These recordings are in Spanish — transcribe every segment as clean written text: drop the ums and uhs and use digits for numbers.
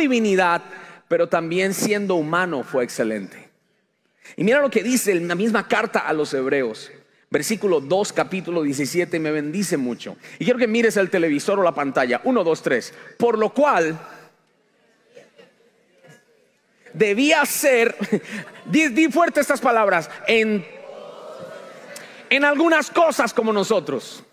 divinidad, pero también siendo humano fue excelente. Y mira lo que dice en la misma carta a los Hebreos, versículo 2, capítulo 17, me bendice mucho. Y quiero que mires el televisor o la pantalla. 1, 2, 3. Por lo cual debía ser, di fuerte estas palabras, en algunas cosas como nosotros.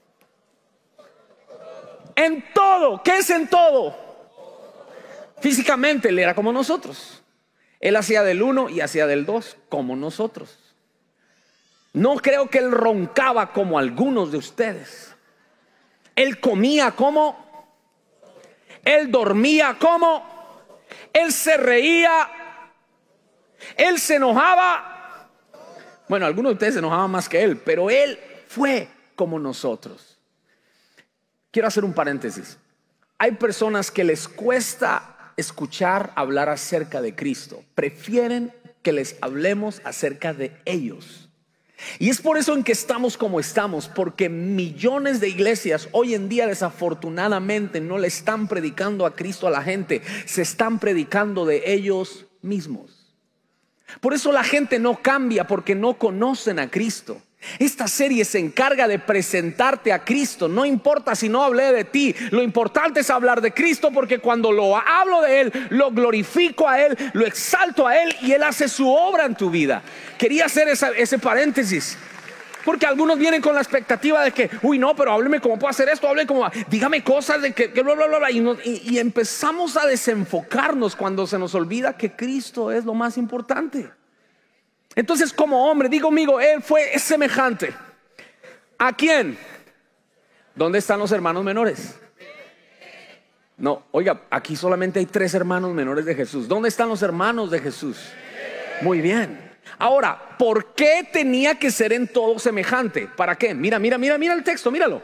En todo. ¿Qué es en todo? Físicamente él era como nosotros. Él hacía del 1 y hacía del 2 como nosotros. No creo que él roncaba como algunos de ustedes. Él comía como, él dormía como, él se reía, él se enojaba. Bueno, algunos de ustedes se enojaban más que él, pero él fue como nosotros. Quiero hacer un paréntesis. Hay personas que les cuesta escuchar hablar acerca de Cristo. Prefieren que les hablemos acerca de ellos. Y es por eso en que estamos como estamos, porque millones de iglesias hoy en día desafortunadamente no le están predicando a Cristo a la gente, se están predicando de ellos mismos. Por eso la gente no cambia, porque no conocen a Cristo. Esta serie se encarga de presentarte a Cristo. No importa si no hablé de ti, lo importante es hablar de Cristo, porque cuando lo hablo de Él, lo glorifico a Él, lo exalto a Él y Él hace su obra en tu vida. Quería hacer ese paréntesis, porque algunos vienen con la expectativa de que, uy, no, pero hábleme cómo puedo hacer esto, hable como, dígame cosas de que bla, bla, bla, bla. Y empezamos a desenfocarnos cuando se nos olvida que Cristo es lo más importante. Entonces, como hombre, digo conmigo, él fue semejante. ¿A quién? ¿Dónde están los hermanos menores? No, oiga, aquí solamente hay 3 hermanos menores de Jesús. ¿Dónde están los hermanos de Jesús? Muy bien. Ahora, ¿por qué tenía que ser en todo semejante? ¿Para qué? Mira el texto, míralo.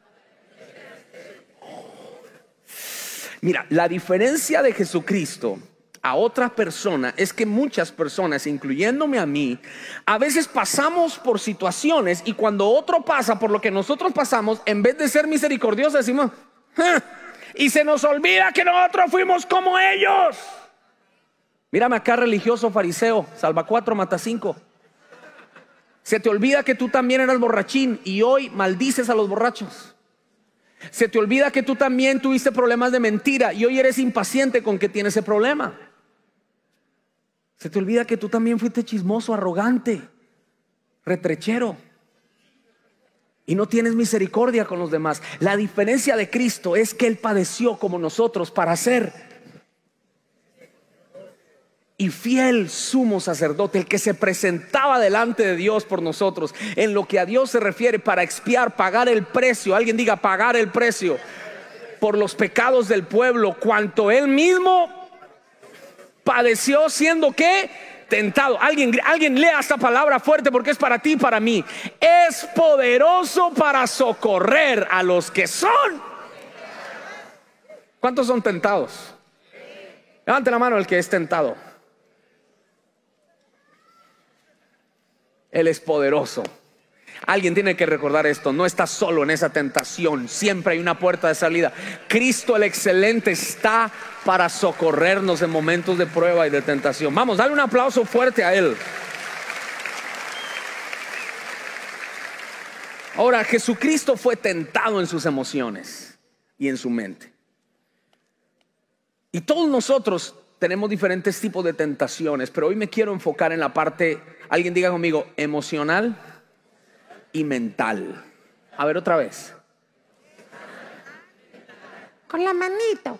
Mira, la diferencia de Jesucristo a otra persona es que muchas personas, incluyéndome a mí, a veces pasamos por situaciones, y cuando otro pasa por lo que nosotros pasamos, en vez de ser misericordiosos decimos, y se nos olvida que nosotros fuimos como ellos. Mírame acá, religioso fariseo, salva 4, mata 5. Se te olvida que tú también eras borrachín y hoy maldices a los borrachos. Se te olvida que tú también tuviste problemas de mentira y hoy eres impaciente con que tienes ese problema. Se te olvida que tú también fuiste chismoso, arrogante, retrechero, y no tienes misericordia con los demás. La diferencia de Cristo es que Él padeció como nosotros para ser y fiel sumo sacerdote, el que se presentaba delante de Dios por nosotros, en lo que a Dios se refiere, para expiar, pagar el precio. Alguien diga, pagar el precio por los pecados del pueblo, cuanto Él mismo padeció, siendo ¿qué? Tentado. Alguien lea esta palabra fuerte, porque es para ti y para mí. Es poderoso para socorrer a los que son. ¿Cuántos son tentados? Levante la mano el que es tentado. Él es poderoso. Alguien tiene que recordar esto: no estás solo en esa tentación, siempre hay una puerta de salida. Cristo el excelente está para socorrernos en momentos de prueba y de tentación. Vamos, dale un aplauso fuerte a Él. Ahora, Jesucristo fue tentado en sus emociones y en su mente. Y todos nosotros tenemos diferentes tipos de tentaciones, pero hoy me quiero enfocar en la parte, alguien diga conmigo, emocional y mental. A ver, otra vez. Con la manito.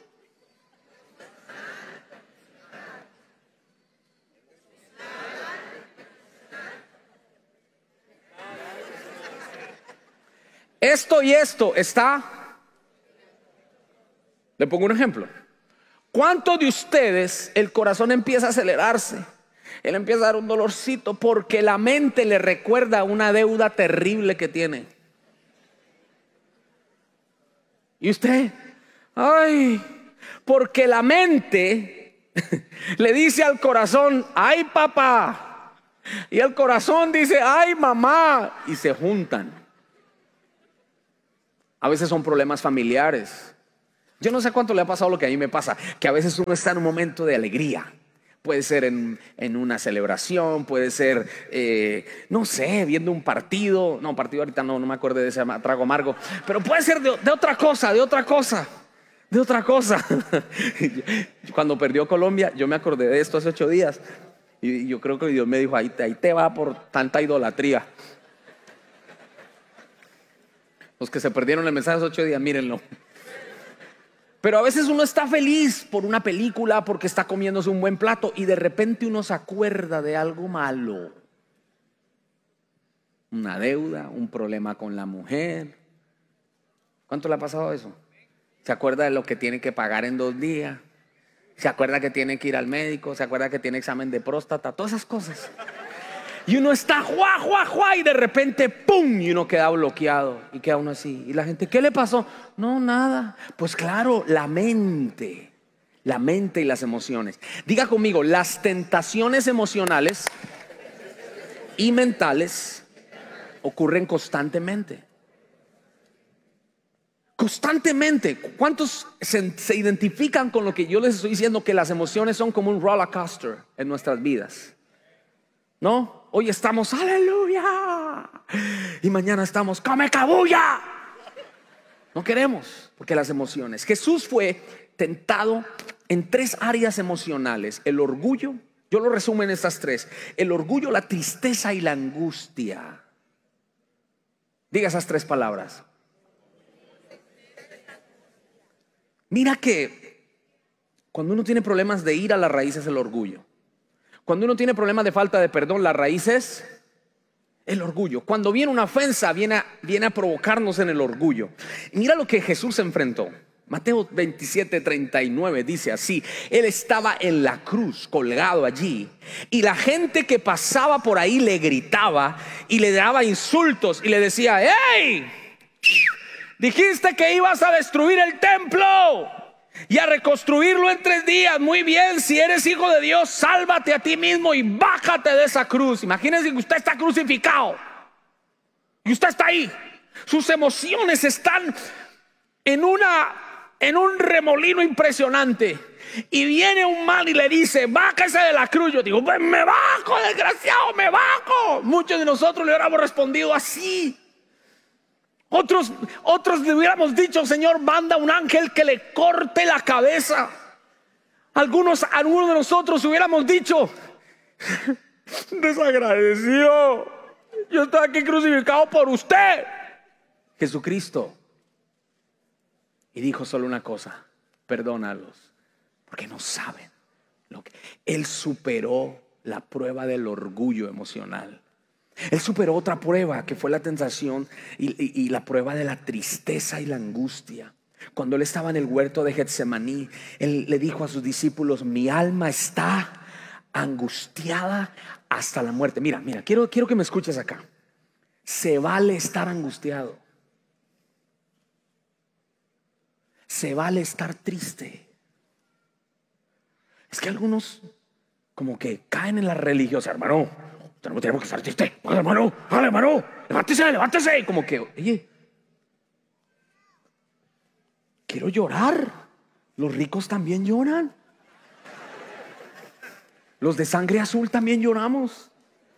Esto y esto está. Le pongo un ejemplo. ¿Cuántos de ustedes el corazón empieza a acelerarse? Él empieza a dar un dolorcito porque la mente le recuerda una deuda terrible que tiene. Y usted, ay, porque la mente le dice al corazón, ay papá, y el corazón dice, ay mamá, y se juntan. A veces son problemas familiares, Yo no sé cuánto le ha pasado lo que a mí me pasa, que a veces uno está en un momento de alegría. Puede ser en una celebración, puede ser, no sé, viendo un partido. No, partido ahorita no me acuerdo de ese trago amargo. Pero puede ser de otra cosa, de otra cosa. Cuando perdió Colombia, yo me acordé de esto hace 8 días. Y yo creo que Dios me dijo, ahí te va por tanta idolatría. Los que se perdieron el mensaje hace 8 días, mírenlo. Pero a veces uno está feliz por una película, porque está comiéndose un buen plato, y de repente uno se acuerda de algo malo. Una deuda, un problema con la mujer. ¿Cuánto le ha pasado eso? Se acuerda de lo que tiene que pagar en 2 días. Se acuerda que tiene que ir al médico. Se acuerda que tiene examen de próstata. Todas esas cosas. Y uno está y de repente ¡pum! Y uno queda bloqueado. Y queda uno así. Y la gente, ¿qué le pasó? No, nada. Pues claro, la mente y las emociones. Diga conmigo, las tentaciones emocionales y mentales ocurren constantemente. Constantemente. ¿Cuántos se identifican con lo que yo les estoy diciendo? Que las emociones son como un roller coaster en nuestras vidas. ¿No? Hoy estamos aleluya y mañana estamos come cabulla. No queremos, porque las emociones. Jesús fue tentado en 3 áreas emocionales: el orgullo, yo lo resumo en estas 3: el orgullo, la tristeza y la angustia. Diga esas 3 palabras. Mira que cuando uno tiene problemas de ira, la raíz es el orgullo. Cuando uno tiene problemas de falta de perdón, la raíz es el orgullo. Cuando viene una ofensa, viene a provocarnos en el orgullo. Y mira lo que Jesús enfrentó. Mateo 27:39 dice así: Él estaba en la cruz, colgado allí, y la gente que pasaba por ahí le gritaba y le daba insultos y le decía: ¡Hey! Dijiste que ibas a destruir el templo y a reconstruirlo en 3 días. Muy bien, si eres hijo de Dios, sálvate a ti mismo y bájate de esa cruz. Imagínense que usted está crucificado y usted está ahí. Sus emociones están en un remolino impresionante. Y viene un man y le dice: bájese de la cruz. Yo digo: pues me bajo, desgraciado, me bajo. Muchos de nosotros le hubiéramos respondido así. Otros le hubiéramos dicho: Señor, manda un ángel que le corte la cabeza. Algunos de nosotros hubiéramos dicho: desagradecido, yo estoy aquí crucificado por usted. Jesucristo. Y dijo solo una cosa: perdónalos, porque no saben lo que. Él superó la prueba del orgullo emocional. Él superó otra prueba, que fue la tentación y la prueba de la tristeza y la angustia. Cuando él estaba en el huerto de Getsemaní, él le dijo a sus discípulos: mi alma está angustiada hasta la muerte. Mira, quiero que me escuches acá. Se vale estar angustiado. Se vale estar triste. Es que algunos como que caen en la religiosa: hermano, tenemos que estar triste. Hágale, hermano, levántese. Como que, oye, quiero llorar. Los ricos también lloran. Los de sangre azul también lloramos.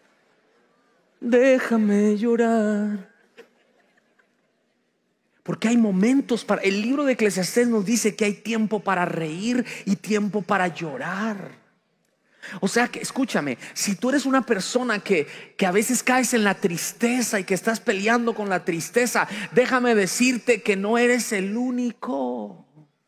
Déjame llorar. Porque hay momentos para. El libro de Eclesiastés nos dice que hay tiempo para reír y tiempo para llorar. O sea que, escúchame, si tú eres una persona que a veces caes en la tristeza y que estás peleando con la tristeza, déjame decirte que no eres el único.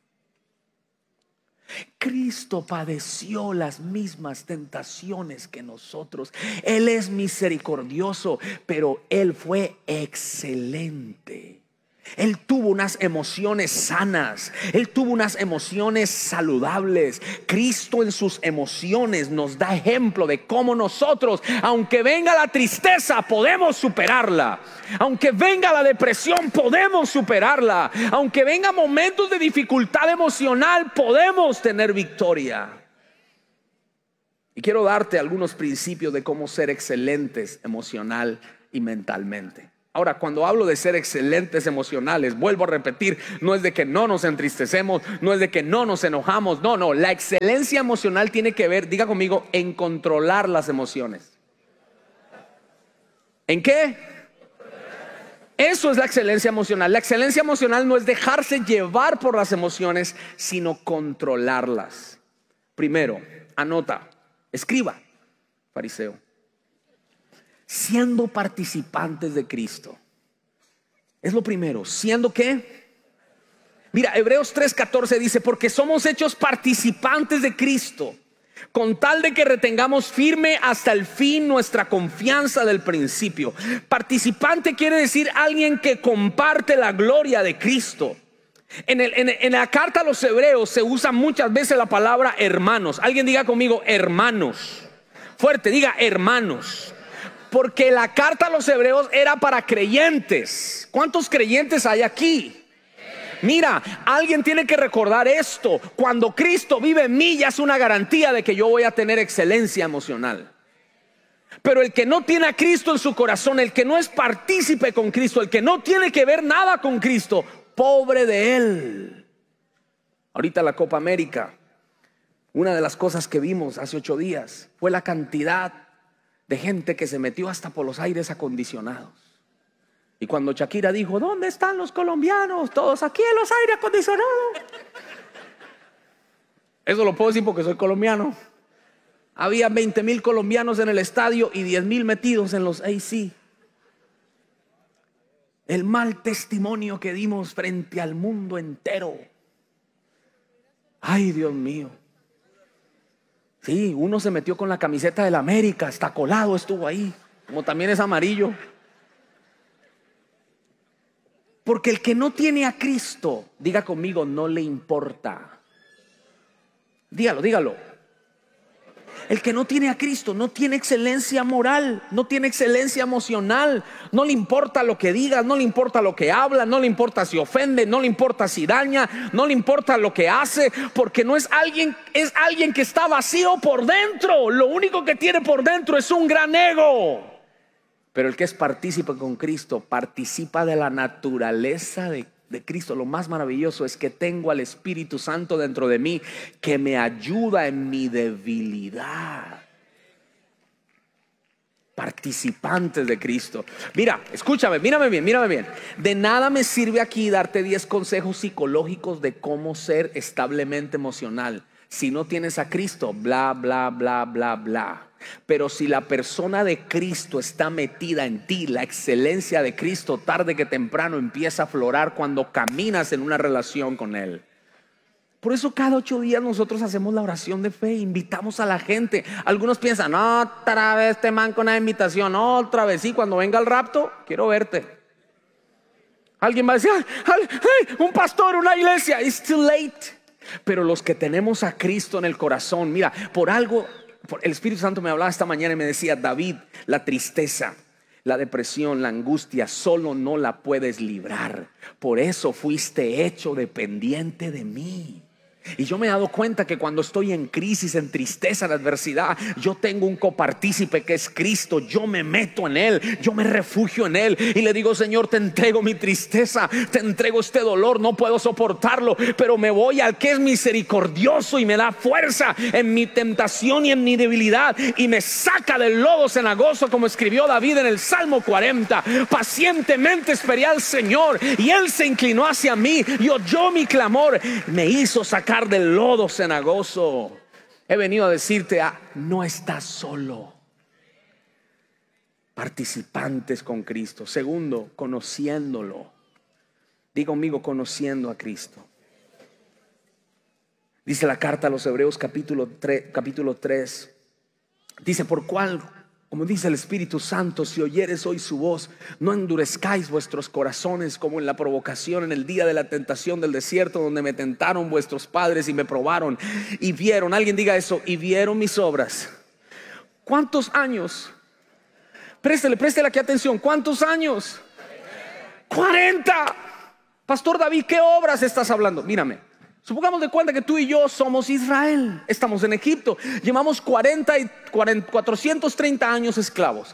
Cristo padeció las mismas tentaciones que nosotros. Él es misericordioso, pero Él fue excelente. Él tuvo unas emociones sanas. Él tuvo unas emociones saludables. Cristo en sus emociones nos da ejemplo de cómo nosotros, aunque venga la tristeza, podemos superarla. Aunque venga la depresión, podemos superarla. Aunque venga momentos de dificultad emocional, podemos tener victoria. Y quiero darte algunos principios de cómo ser excelentes emocional y mentalmente. Ahora, cuando hablo de ser excelentes emocionales, vuelvo a repetir, no es de que no nos entristecemos, no es de que no nos enojamos, no, la excelencia emocional tiene que ver, diga conmigo, en controlar las emociones. ¿En qué? Eso es la excelencia emocional. La excelencia emocional no es dejarse llevar por las emociones, sino controlarlas. Primero, anota, escriba, fariseo. Siendo participantes de Cristo. Es lo primero. ¿Siendo qué? Mira, Hebreos 3:14 dice, porque somos hechos participantes de Cristo, con tal de que retengamos firme hasta el fin nuestra confianza del principio. Participante quiere decir alguien que comparte la gloria de Cristo. En la carta a los Hebreos se usa muchas veces la palabra hermanos. Alguien diga conmigo hermanos. Fuerte, diga hermanos. Porque la carta a los Hebreos era para creyentes. ¿Cuántos creyentes hay aquí? Mira, alguien tiene que recordar esto. Cuando Cristo vive en mí, ya es una garantía de que yo voy a tener excelencia emocional. Pero el que no tiene a Cristo en su corazón, el que no es partícipe con Cristo, el que no tiene que ver nada con Cristo, pobre de él. Ahorita la Copa América, una de las cosas que vimos hace 8 días fue la cantidad de gente que se metió hasta por los aires acondicionados. Y cuando Shakira dijo, ¿dónde están los colombianos? Todos aquí en los aires acondicionados. Eso lo puedo decir porque soy colombiano. Había 20,000 colombianos en el estadio y 10,000 metidos en los AC. El mal testimonio que dimos frente al mundo entero. Ay, Dios mío. Sí, uno se metió con la camiseta del América, hasta colado estuvo ahí, como también es amarillo. Porque el que no tiene a Cristo, diga conmigo, no le importa. Dígalo. El que no tiene a Cristo no tiene excelencia moral, no tiene excelencia emocional. No le importa lo que digas, no le importa lo que habla, no le importa si ofende, no le importa si daña, no le importa lo que hace, porque no es alguien que está vacío por dentro. Lo único que tiene por dentro es un gran ego. Pero el que es partícipe con Cristo participa de la naturaleza de Cristo. Lo más maravilloso es que tengo al Espíritu Santo dentro de mí que me ayuda en mi debilidad. Participantes de Cristo. Mira, escúchame, mírame bien. De nada me sirve aquí darte 10 consejos psicológicos de cómo ser establemente emocional si no tienes a Cristo, bla, bla, bla, bla, bla. Pero si la persona de Cristo está metida en ti, la excelencia de Cristo tarde que temprano empieza a aflorar cuando caminas en una relación con Él. Por eso cada 8 días nosotros hacemos la oración de fe, invitamos a la gente. Algunos piensan, no, otra vez te man con una invitación, otra vez, sí, cuando venga el rapto, quiero verte. Alguien va a decir, ay, un pastor, una iglesia, it's too late. Pero los que tenemos a Cristo en el corazón, mira, por algo, el Espíritu Santo me hablaba esta mañana y me decía, David, la tristeza, la depresión, la angustia, solo no la puedes librar. Por eso fuiste hecho dependiente de mí. Y yo me he dado cuenta que cuando estoy en crisis, en tristeza, en adversidad, yo tengo un copartícipe que es Cristo. Yo me meto en Él, yo me refugio en Él y le digo, Señor, te entrego mi tristeza, te entrego este dolor, no puedo soportarlo, pero me voy al que es misericordioso y me da fuerza en mi tentación y en mi debilidad y me saca del lodo cenagoso, como escribió David en el Salmo 40. Pacientemente esperé al Señor y Él se inclinó hacia mí y oyó mi clamor, me hizo sacar del lodo cenagoso. He venido a decirte, no estás solo. Participantes con Cristo. Segundo, conociéndolo. Diga conmigo, conociendo a Cristo. Dice la carta a los Hebreos capítulo 3. Dice, por cual, como dice el Espíritu Santo, si oyeres hoy su voz, no endurezcáis vuestros corazones como en la provocación en el día de la tentación del desierto, donde me tentaron vuestros padres y me probaron y vieron, alguien diga eso, y vieron mis obras. ¿Cuántos años? Préstele aquí atención. ¿Cuántos años? 40. Pastor David, ¿qué obras estás hablando? Mírame. Supongamos de cuenta que tú y yo somos Israel. Estamos en Egipto. Llevamos 430 años esclavos.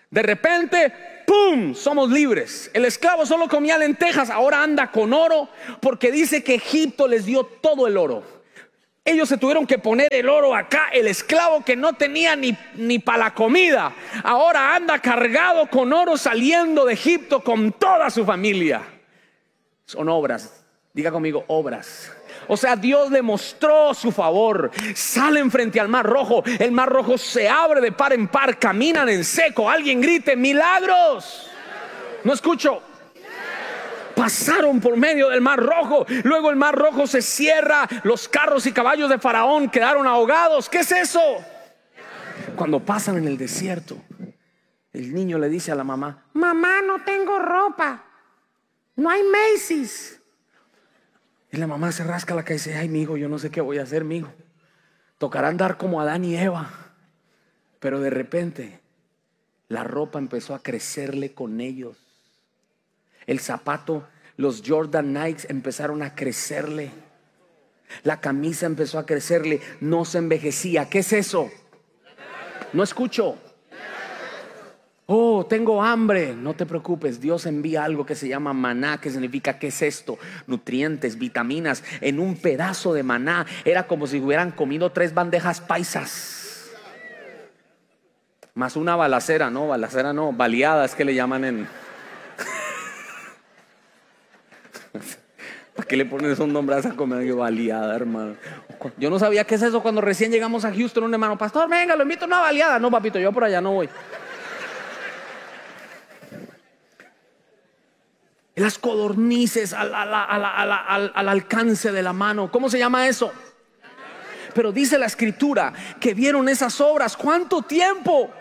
De repente, ¡pum!, somos libres. El esclavo solo comía lentejas, ahora anda con oro, porque dice que Egipto les dio todo el oro. Ellos se tuvieron que poner el oro acá. El esclavo que no tenía ni para la comida, ahora anda cargado con oro saliendo de Egipto con toda su familia. Son obras. Diga conmigo, obras. O sea, Dios le mostró su favor. Salen frente al Mar Rojo. El Mar Rojo se abre de par en par. Caminan en seco. Alguien grite, milagros. No escucho. Pasaron por medio del Mar Rojo. Luego el Mar Rojo se cierra. Los carros y caballos de Faraón quedaron ahogados. ¿Qué es eso? Cuando pasan en el desierto, el niño le dice a la mamá: mamá, no tengo ropa. No hay Macy's. Y la mamá se rasca la cabeza y dice: ay, mijo, yo no sé qué voy a hacer, mijo. Tocará andar como Adán y Eva. Pero de repente la ropa empezó a crecerle con ellos. El zapato, los Jordan Nikes empezaron a crecerle. La camisa empezó a crecerle. No se envejecía. ¿Qué es eso? No escucho. Oh, tengo hambre. No te preocupes, Dios envía algo que se llama maná, que significa, ¿qué es esto? Nutrientes, vitaminas. En un pedazo de maná era como si hubieran comido 3 bandejas paisas, más una balacera. No, balacera no, baleada es que le llaman en... ¿Para qué le ponen esos nombres a comer? Baleada, hermano. Yo no sabía qué es eso cuando recién llegamos a Houston. Un hermano: pastor, venga, lo invito a una baleada. No, papito, yo por allá no voy. Las codornices al alcance de la mano. ¿Cómo se llama eso? Pero dice la escritura que vieron esas obras. ¿Cuánto tiempo?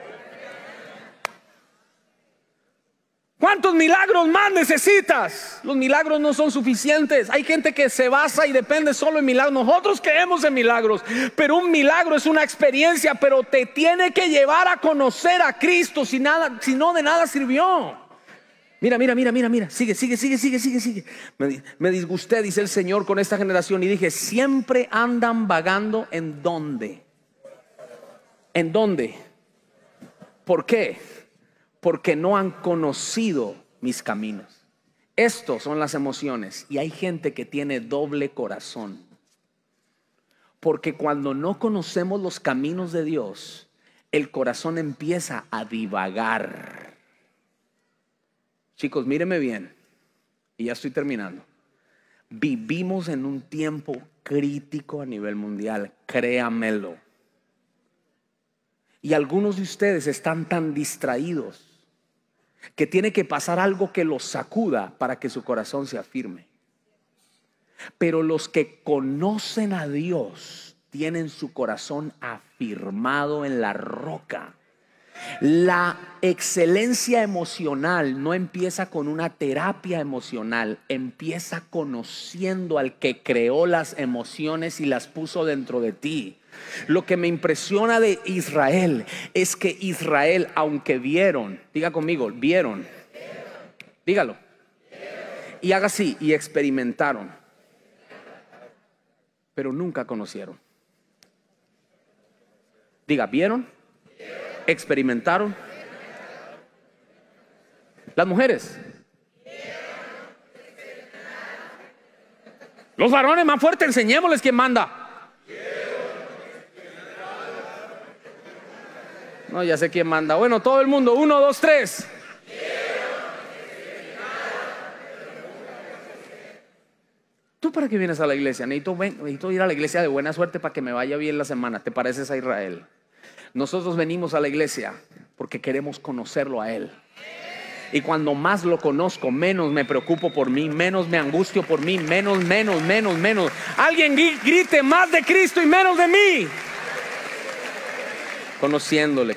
¿Cuántos milagros más necesitas? Los milagros no son suficientes. Hay gente que se basa y depende solo en milagros. Nosotros creemos en milagros, pero un milagro es una experiencia, pero te tiene que llevar a conocer a Cristo. Si no, de nada sirvió. Mira. Sigue. Me disgusté, dice el Señor, con esta generación. Y dije: siempre andan vagando. ¿En dónde? ¿En dónde? ¿Por qué? Porque no han conocido mis caminos. Estos son las emociones. Y hay gente que tiene doble corazón. Porque cuando no conocemos los caminos de Dios, el corazón empieza a divagar. Chicos, míreme bien, y ya estoy terminando. Vivimos en un tiempo crítico a nivel mundial, créamelo. Y algunos de ustedes están tan distraídos que tiene que pasar algo que los sacuda para que su corazón se afirme. Pero los que conocen a Dios tienen su corazón afirmado en la roca. La excelencia emocional no empieza con una terapia emocional, empieza conociendo al que creó las emociones y las puso dentro de ti. Lo que me impresiona de Israel es que Israel, aunque vieron, diga conmigo, vieron, dígalo, y haga así, y experimentaron, pero nunca conocieron. Diga, vieron, experimentaron. Las mujeres, los varones más fuertes, enseñémosles quién manda. No, ya sé quién manda. Bueno, todo el mundo, 1, 2, 3. ¿Tú para qué vienes a la iglesia? Necesito ir a la iglesia de buena suerte para que me vaya bien la semana. ¿Te pareces a Israel? Nosotros venimos a la iglesia porque queremos conocerlo a Él. Y cuando más lo conozco, menos me preocupo por mí, menos me angustio por mí, menos. Alguien grite: más de Cristo y menos de mí. Conociéndole.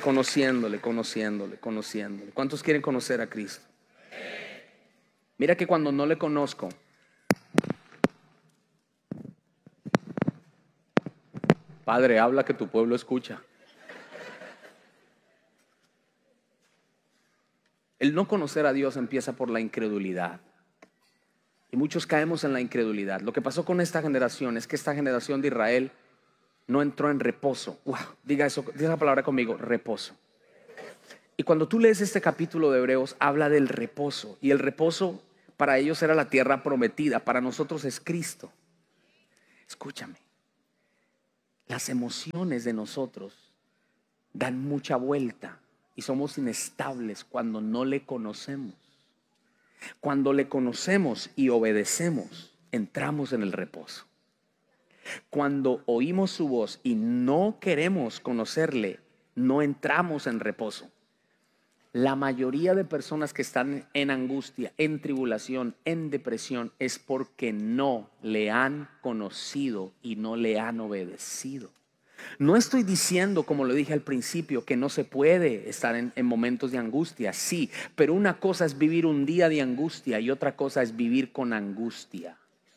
¿Cuántos quieren conocer a Cristo? Mira que cuando no le conozco, Padre, habla que tu pueblo escucha. El no conocer a Dios empieza por la incredulidad. Y muchos caemos en la incredulidad. Lo que pasó con esta generación es que esta generación de Israel no entró en reposo. Diga esa palabra conmigo: reposo. Y cuando tú lees este capítulo de Hebreos, habla del reposo. Y el reposo para ellos era la tierra prometida, para nosotros es Cristo. Escúchame, las emociones de nosotros dan mucha vuelta y somos inestables cuando no le conocemos. Cuando le conocemos y obedecemos, entramos en el reposo. Cuando oímos su voz y no queremos conocerle, no entramos en reposo. La mayoría de personas que están en angustia, en tribulación, en depresión, es porque no le han conocido y no le han obedecido. No estoy diciendo, como lo dije al principio, que no se puede estar en momentos de angustia, sí, pero una cosa es vivir un día de angustia y otra cosa es vivir con angustia.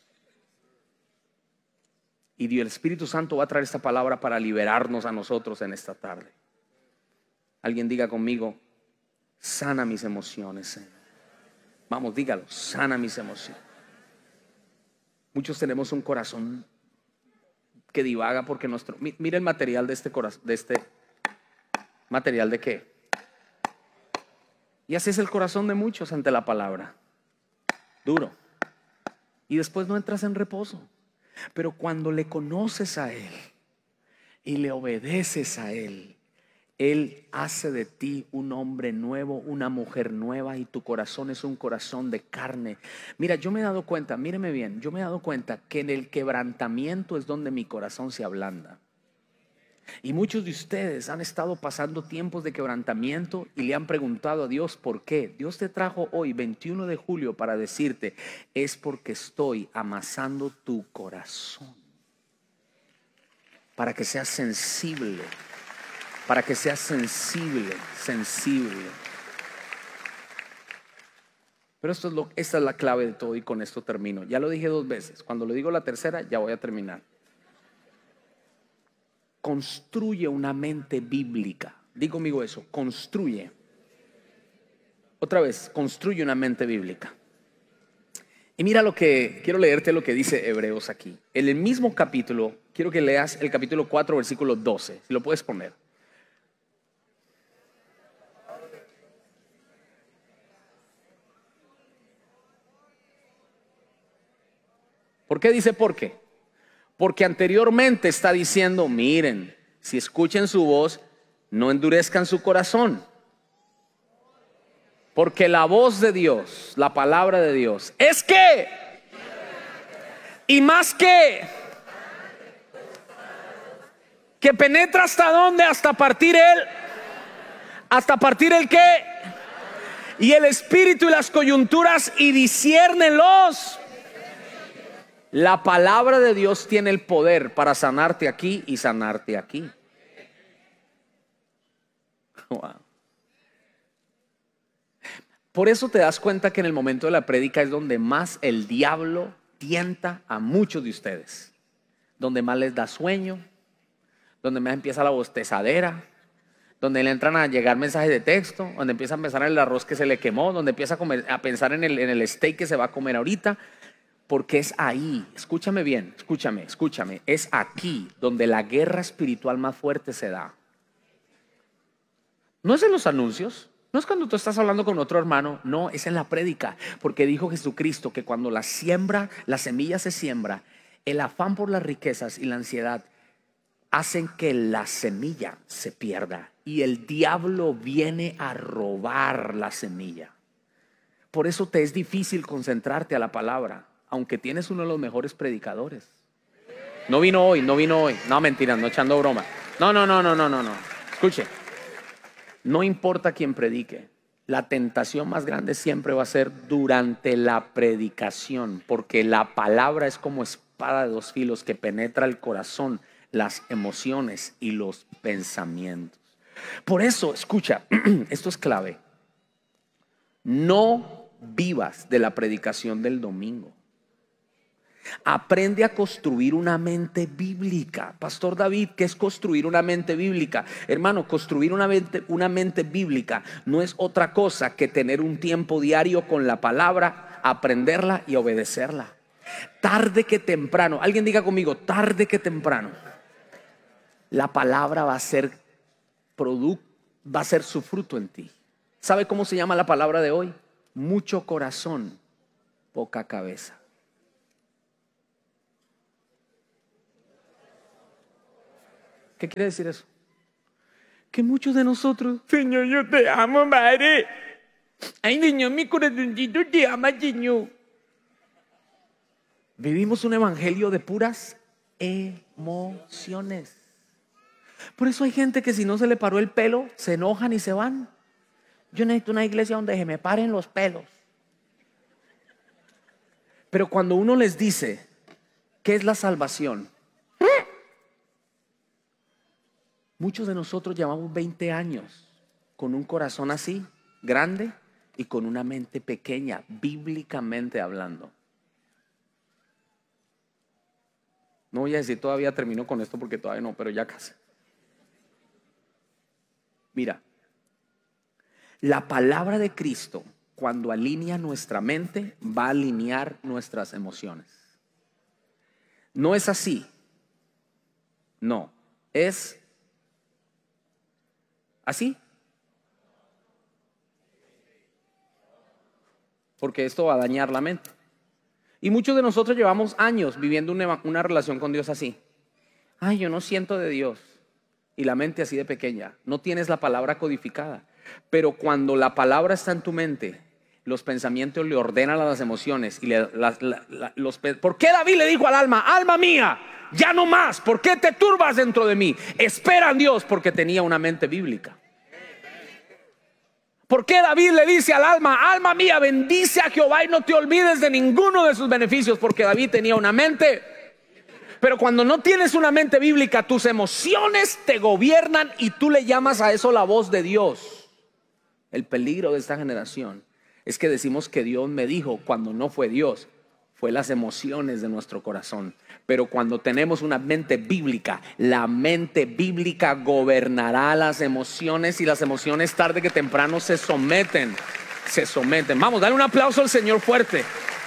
Y el Espíritu Santo va a traer esta palabra para liberarnos a nosotros en esta tarde. Alguien diga conmigo: sana mis emociones, Señor. Vamos, dígalo, sana mis emociones. Muchos tenemos un corazón que divaga porque mira el material de este corazón, de este material de qué. Y así es el corazón de muchos ante la palabra. Duro. Y después no entras en reposo. Pero cuando le conoces a Él y le obedeces a Él, Él hace de ti un hombre nuevo, una mujer nueva, y tu corazón es un corazón de carne. Mira, yo me he dado cuenta, míreme bien, yo me he dado cuenta que en el quebrantamiento es donde mi corazón se ablanda. Y muchos de ustedes han estado pasando tiempos de quebrantamiento y le han preguntado a Dios por qué. Dios te trajo hoy 21 de julio para decirte: es porque estoy amasando tu corazón, para que seas sensible. Para que seas sensible. Pero esta es la clave de todo, y con esto termino. Ya lo dije 2 veces. Cuando lo digo la tercera, ya voy a terminar. Construye una mente bíblica. Diga conmigo eso, construye. Otra vez, construye una mente bíblica. Y mira quiero leerte lo que dice Hebreos aquí. En el mismo capítulo, quiero que leas el capítulo 4, versículo 12. Si lo puedes poner. ¿Por qué dice por qué? Porque anteriormente está diciendo: miren, si escuchen su voz, no endurezcan su corazón. Porque la voz de Dios, la palabra de Dios, es que, y más que penetra hasta dónde, hasta partir el qué, y el espíritu y las coyunturas, y discierne los. La palabra de Dios tiene el poder para sanarte aquí y sanarte aquí. Wow. Por eso te das cuenta que en el momento de la prédica es donde más el diablo tienta a muchos de ustedes, donde más les da sueño, donde más empieza la bostezadera, donde le entran a llegar mensajes de texto, donde empieza a pensar en el arroz que se le quemó, donde empieza a pensar en el steak que se va a comer ahorita. Porque es ahí, escúchame bien, escúchame, es aquí donde la guerra espiritual más fuerte se da. No es en los anuncios, no es cuando tú estás hablando con otro hermano, no, es en la prédica. Porque dijo Jesucristo que cuando la semilla se siembra, el afán por las riquezas y la ansiedad hacen que la semilla se pierda, y el diablo viene a robar la semilla. Por eso te es difícil concentrarte a la palabra, aunque tienes uno de los mejores predicadores. No vino hoy. No, mentira, no echando broma. No. Escuche, no importa quién predique, la tentación más grande siempre va a ser durante la predicación, porque la palabra es como espada de 2 filos que penetra el corazón, las emociones y los pensamientos. Por eso, escucha, esto es clave. No vivas de la predicación del domingo. Aprende a construir una mente bíblica. Pastor David, ¿qué es construir una mente bíblica? Hermano, construir una mente bíblica no es otra cosa que tener un tiempo diario con la palabra, aprenderla y obedecerla. Tarde que temprano, alguien diga conmigo, tarde que temprano, la palabra va a ser producto va a ser su fruto en ti. ¿Sabe cómo se llama la palabra de hoy? Mucho corazón, poca cabeza. ¿Qué quiere decir eso? Que muchos de nosotros, Señor, yo te amo, madre. Ay, Señor, mi corazoncito te ama, Señor. Vivimos un evangelio de puras emociones. Por eso hay gente que si no se le paró el pelo, se enojan y se van. Yo necesito una iglesia donde se me paren los pelos. Pero cuando uno les dice ¿qué es la salvación? Muchos de nosotros llevamos 20 años con un corazón así, grande, y con una mente pequeña, bíblicamente hablando. No voy a decir todavía termino con esto porque todavía no, pero ya casi. Mira, la palabra de Cristo, cuando alinea nuestra mente, va a alinear nuestras emociones. No es así. No, es así. Porque esto va a dañar la mente. Y muchos de nosotros llevamos años viviendo una relación con Dios así. Ay, yo no siento de Dios. Y la mente así de pequeña. No tienes la palabra codificada. Pero cuando la palabra está en tu mente, los pensamientos le ordenan a las emociones. Y ¿por qué David le dijo al alma, alma mía, ya no más? ¿Por qué te turbas dentro de mí? Espera en Dios, porque tenía una mente bíblica. ¿Por qué David le dice al alma, alma mía, bendice a Jehová y no te olvides de ninguno de sus beneficios? Porque David tenía una mente. Pero cuando no tienes una mente bíblica, tus emociones te gobiernan y tú le llamas a eso la voz de Dios. El peligro de esta generación es que decimos que Dios me dijo cuando no fue Dios, fue las emociones de nuestro corazón. Pero cuando tenemos una mente bíblica, la mente bíblica gobernará las emociones y las emociones tarde que temprano se someten. Vamos, dale un aplauso al Señor fuerte.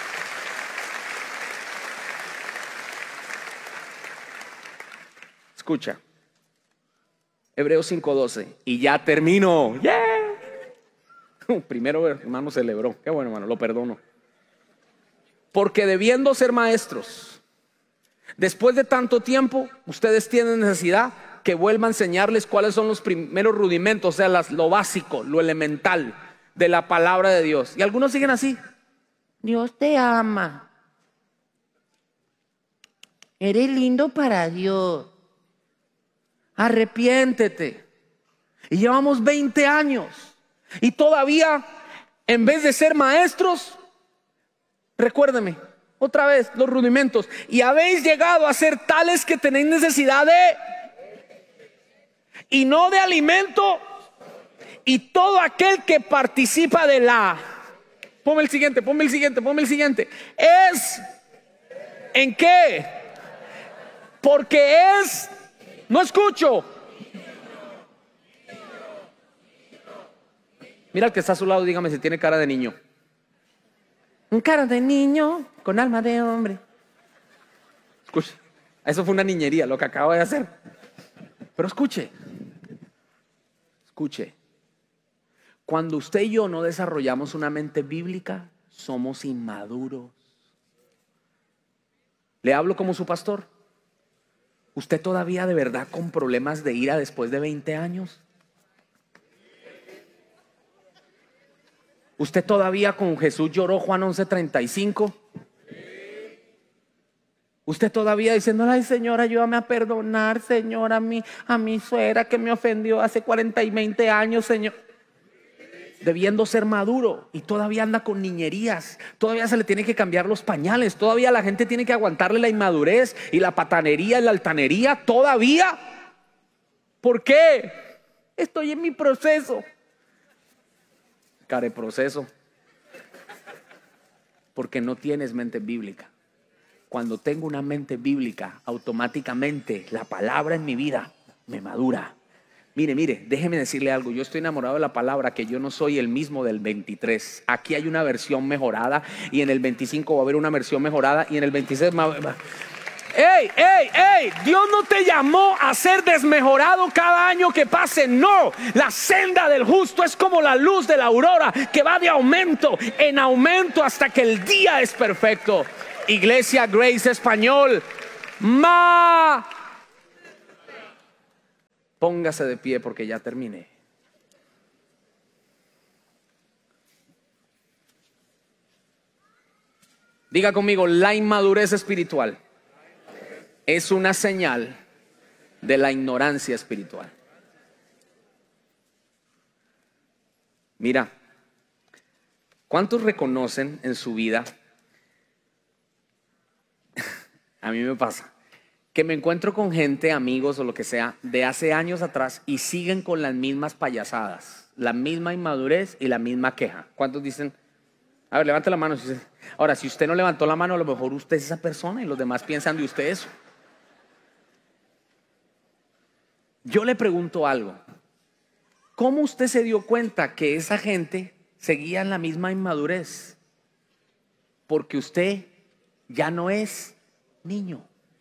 Escucha, Hebreos 5:12, y ya termino. ¡Yeah! Primero hermano celebró. Qué bueno, hermano, lo perdono. Porque debiendo ser maestros, después de tanto tiempo, ustedes tienen necesidad que vuelva a enseñarles cuáles son los primeros rudimentos, o sea, lo básico, lo elemental de la palabra de Dios. Y algunos siguen así. Dios te ama. Eres lindo para Dios. Arrepiéntete. Y llevamos 20 años. Y todavía, en vez de ser maestros, recuérdeme, otra vez, los rudimentos. Y habéis llegado a ser tales que tenéis necesidad de, y no de alimento. Y todo aquel que participa de la, ponme el siguiente. Es, ¿en qué? Porque es, no escucho. Mira al que está a su lado, dígame si tiene cara de niño. Un cara de niño con alma de hombre. Escuche, eso fue una niñería lo que acabo de hacer. Pero escuche. Cuando usted y yo no desarrollamos una mente bíblica, somos inmaduros. Le hablo como su pastor. ¿Usted todavía de verdad con problemas de ira después de 20 años? ¿Usted todavía con Jesús lloró Juan 11:35? ¿Usted todavía diciendo, ay Señor, ayúdame a perdonar, Señor, a mi suegra que me ofendió hace 40 y 20 años, Señor? Debiendo ser maduro y todavía anda con niñerías, todavía se le tiene que cambiar los pañales, todavía la gente tiene que aguantarle la inmadurez y la patanería y la altanería, todavía. ¿Por qué? Estoy en mi proceso. Careproceso. Porque no tienes mente bíblica. Cuando tengo una mente bíblica, automáticamente la palabra en mi vida me madura. Mire, déjeme decirle algo. Yo estoy enamorado de la palabra, que yo no soy el mismo del 23. Aquí hay una versión mejorada y en el 25 va a haber una versión mejorada y en el 26 ¡Ey, ey, ey! Dios no te llamó a ser desmejorado cada año que pase. No, la senda del justo es como la luz de la aurora, que va de aumento en aumento hasta que el día es perfecto. Iglesia Grace Español, póngase de pie porque ya terminé. Diga conmigo, la inmadurez espiritual es una señal de la ignorancia espiritual. Mira, ¿cuántos reconocen en su vida? A mí me pasa que me encuentro con gente, amigos o lo que sea, de hace años atrás y siguen con las mismas payasadas, la misma inmadurez y la misma queja. ¿Cuántos dicen? A ver, levante la mano. Ahora, si usted no levantó la mano, a lo mejor usted es esa persona y los demás piensan de usted eso. Yo le pregunto algo. ¿Cómo usted se dio cuenta que esa gente seguía en la misma inmadurez? Porque usted ya no es niño.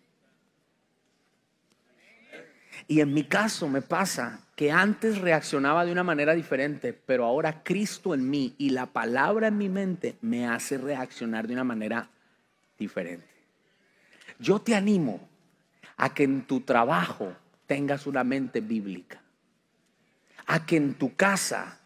Y en mi caso me pasa que antes reaccionaba de una manera diferente, pero ahora Cristo en mí y la palabra en mi mente me hace reaccionar de una manera diferente. Yo te animo a que en tu trabajo tengas una mente bíblica, a que en tu casa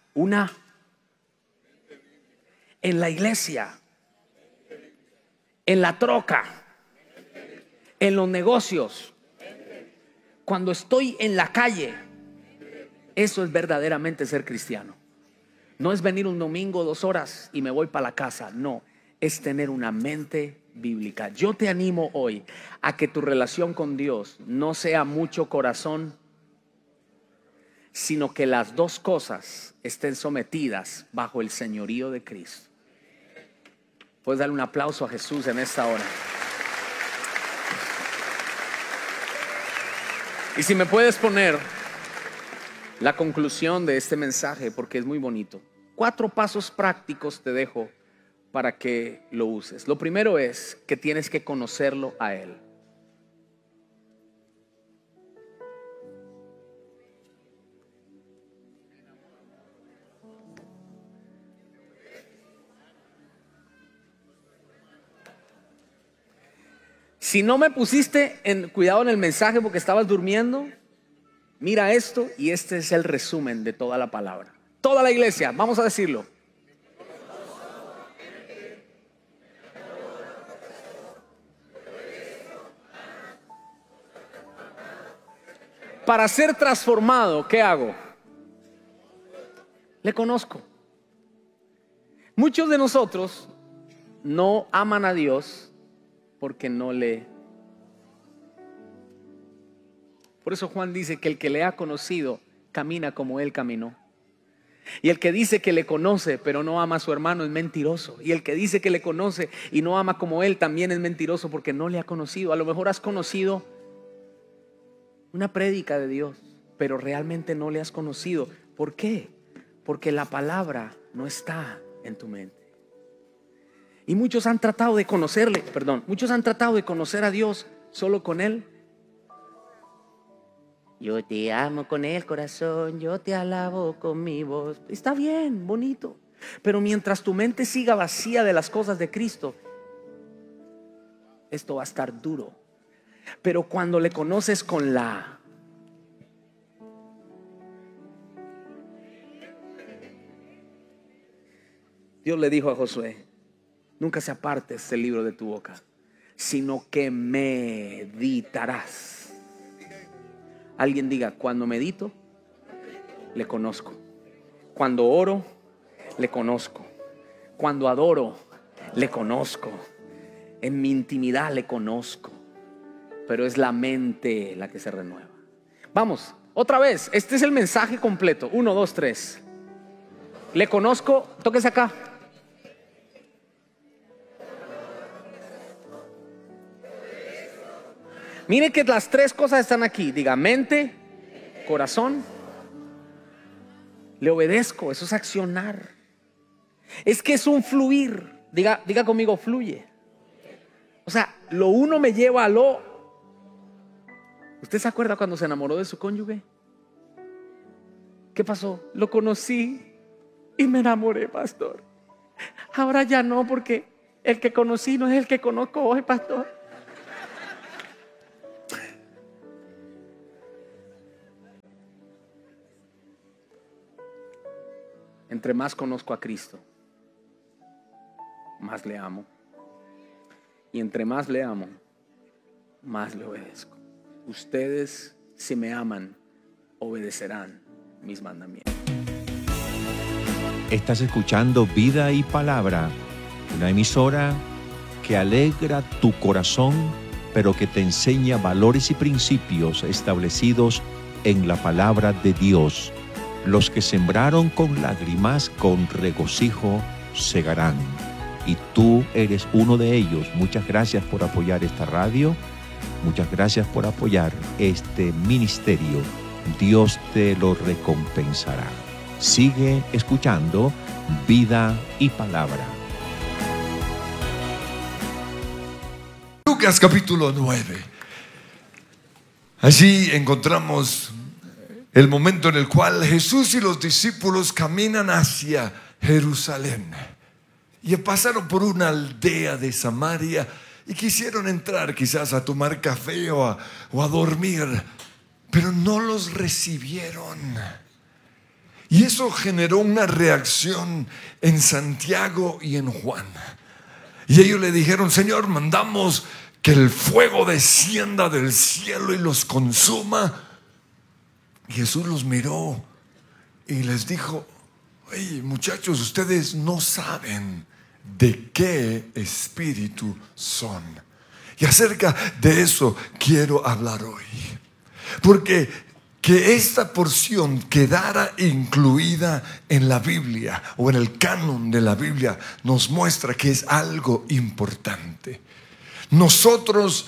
en la iglesia, en la troca, en los negocios, cuando estoy en la calle. Eso es verdaderamente ser cristiano. No es venir un domingo 2 horas y me voy para la casa. No, es tener una mente bíblica. Yo te animo hoy a que tu relación con Dios no sea mucho corazón, sino que las dos cosas estén sometidas bajo el señorío de Cristo. Puedes darle un aplauso a Jesús en esta hora. Y si me puedes poner la conclusión de este mensaje, porque es muy bonito. 4 pasos prácticos te dejo para que lo uses. Lo primero es que tienes que conocerlo a Él. Si no me pusiste cuidado en el mensaje porque estabas durmiendo, mira esto y este es el resumen de toda la palabra. Toda la iglesia, vamos a decirlo. Para ser transformado, ¿qué hago? Le conozco. Muchos de nosotros no aman a Dios porque no le... Por eso Juan dice que el que le ha conocido camina como Él caminó. Y el que dice que le conoce pero no ama a su hermano es mentiroso. Y el que dice que le conoce y no ama como Él también es mentiroso porque no le ha conocido. A lo mejor has conocido una prédica de Dios, pero realmente no le has conocido. ¿Por qué? Porque la palabra no está en tu mente. Y muchos han tratado de conocerle, muchos han tratado de conocer a Dios solo con Él. Yo te amo con el corazón, yo te alabo con mi voz. Está bien, bonito. Pero mientras tu mente siga vacía de las cosas de Cristo, esto va a estar duro. Pero cuando le conoces con Dios le dijo a Josué: nunca se apartes el libro de tu boca, sino que meditarás. Alguien diga: cuando medito, le conozco. Cuando oro, le conozco. Cuando adoro, le conozco. En mi intimidad le conozco. Pero es la mente la que se renueva. Vamos, otra vez. Este es el mensaje completo. 1, 2, 3. Le conozco. Tóquese acá. Mire que las 3 cosas están aquí. Diga: mente, corazón. Le obedezco. Eso es accionar. Es que es un fluir. Diga conmigo: fluye. O sea, lo uno me lleva a lo ¿Usted se acuerda cuando se enamoró de su cónyuge? ¿Qué pasó? Lo conocí y me enamoré, pastor. Ahora ya no, porque el que conocí no es el que conozco hoy, pastor. Entre más conozco a Cristo, más le amo. Y entre más le amo, más le obedezco. Ustedes, si me aman, obedecerán mis mandamientos. Estás escuchando Vida y Palabra, una emisora que alegra tu corazón, pero que te enseña valores y principios establecidos en la palabra de Dios. Los que sembraron con lágrimas, con regocijo segarán. Y tú eres uno de ellos. Muchas gracias por apoyar esta radio. Muchas gracias por apoyar este ministerio. Dios te lo recompensará. Sigue escuchando Vida y Palabra. Lucas capítulo 9. Allí encontramos el momento en el cual Jesús y los discípulos caminan hacia Jerusalén. Y pasaron por una aldea de Samaria y quisieron entrar quizás a tomar café o a dormir, pero no los recibieron. Y eso generó una reacción en Santiago y en Juan. Y ellos le dijeron: Señor, mandamos que el fuego descienda del cielo y los consuma. Y Jesús los miró y les dijo: oye, muchachos, ustedes no saben de qué espíritu son. Y acerca de eso quiero hablar hoy. Porque que esta porción quedara incluida en la Biblia o en el canon de la Biblia nos muestra que es algo importante. Nosotros,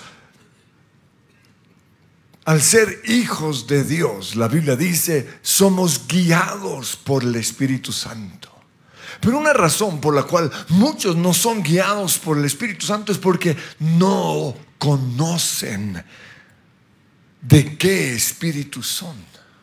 al ser hijos de Dios, la Biblia dice, somos guiados por el Espíritu Santo. Pero una razón por la cual muchos no son guiados por el Espíritu Santo es porque no conocen de qué espíritu son.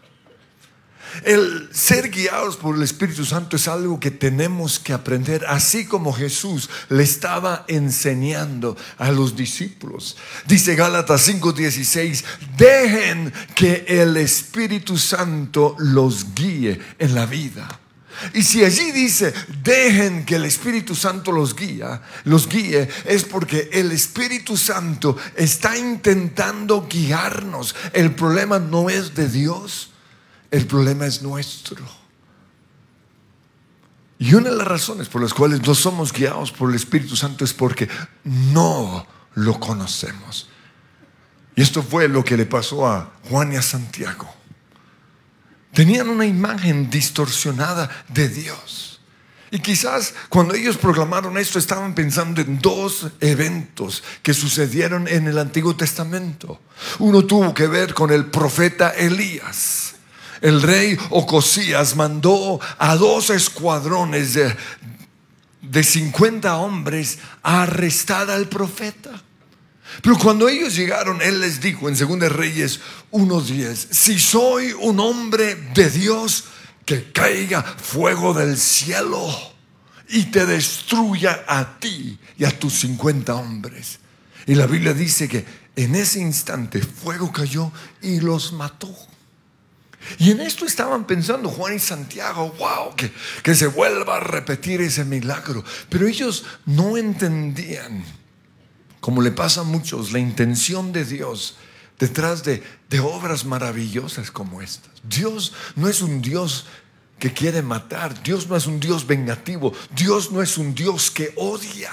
El ser guiados por el Espíritu Santo es algo que tenemos que aprender, así como Jesús le estaba enseñando a los discípulos. Dice Gálatas 5:16, dejen que el Espíritu Santo los guíe en la vida. Y si allí dice, dejen que el Espíritu Santo los guíe, es porque el Espíritu Santo está intentando guiarnos. El problema no es de Dios, el problema es nuestro. Y una de las razones por las cuales no somos guiados por el Espíritu Santo es porque no lo conocemos. Y esto fue lo que le pasó a Juan y a Santiago. Tenían una imagen distorsionada de Dios. Y quizás cuando ellos proclamaron esto estaban pensando en dos eventos que sucedieron en el Antiguo Testamento. Uno tuvo que ver con el profeta Elías. El rey Ocosías mandó a 2 escuadrones de 50 hombres a arrestar al profeta. Pero cuando ellos llegaron, él les dijo en 2 Reyes 1:10, si soy un hombre de Dios, que caiga fuego del cielo y te destruya a ti y a tus 50 hombres. Y la Biblia dice que en ese instante fuego cayó y los mató. Y en esto estaban pensando Juan y Santiago, wow, que se vuelva a repetir ese milagro. Pero ellos no entendían, como le pasa a muchos, la intención de Dios detrás de obras maravillosas como estas. Dios no es un Dios que quiere matar. Dios no es un Dios vengativo. Dios no es un Dios que odia.